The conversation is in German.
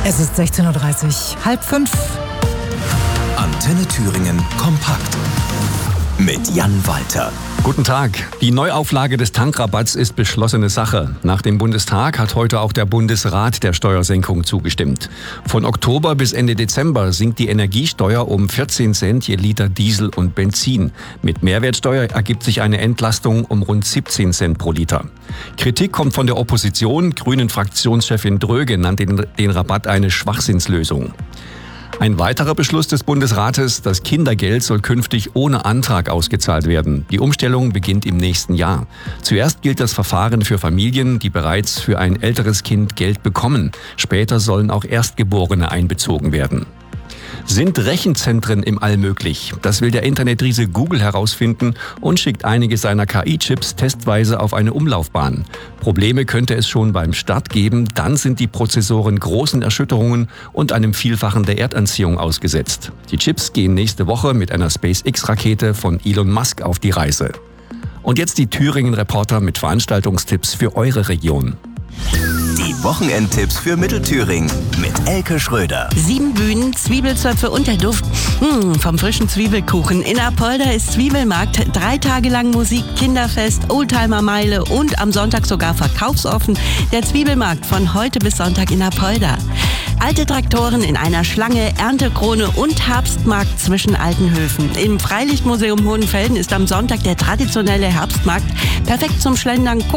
Es ist 16.30 Uhr, 4:30. Antenne Thüringen kompakt mit Jan Walter. Guten Tag. Die Neuauflage des Tankrabatts ist beschlossene Sache. Nach dem Bundestag hat heute auch der Bundesrat der Steuersenkung zugestimmt. Von Oktober bis Ende Dezember sinkt die Energiesteuer um 14 Cent je Liter Diesel und Benzin. Mit Mehrwertsteuer ergibt sich eine Entlastung um rund 17 Cent pro Liter. Kritik kommt von der Opposition. Grünen-Fraktionschefin Dröge nannte den Rabatt eine Schwachsinnslösung. Ein weiterer Beschluss des Bundesrates: Das Kindergeld soll künftig ohne Antrag ausgezahlt werden. Die Umstellung beginnt im nächsten Jahr. Zuerst gilt das Verfahren für Familien, die bereits für ein älteres Kind Geld bekommen. Später sollen auch Erstgeborene einbezogen werden. Sind Rechenzentren im All möglich? Das will der Internetriese Google herausfinden und schickt einige seiner KI-Chips testweise auf eine Umlaufbahn. Probleme könnte es schon beim Start geben, dann sind die Prozessoren großen Erschütterungen und einem Vielfachen der Erdanziehung ausgesetzt. Die Chips gehen nächste Woche mit einer SpaceX-Rakete von Elon Musk auf die Reise. Und jetzt die Thüringen-Reporter mit Veranstaltungstipps für eure Region. Die Wochenendtipps für Mittelthüringen mit Elke Schröder. 7 Bühnen, Zwiebelzöpfe und der Duft vom frischen Zwiebelkuchen. In Apolda ist Zwiebelmarkt, 3 Tage lang Musik, Kinderfest, Oldtimer-Meile und am Sonntag sogar verkaufsoffen. Der Zwiebelmarkt von heute bis Sonntag in Apolda. Alte Traktoren in einer Schlange, Erntekrone und Herbstmarkt zwischen alten Höfen. Im Freilichtmuseum Hohenfelden ist am Sonntag der traditionelle Herbstmarkt perfekt zum Schlendern,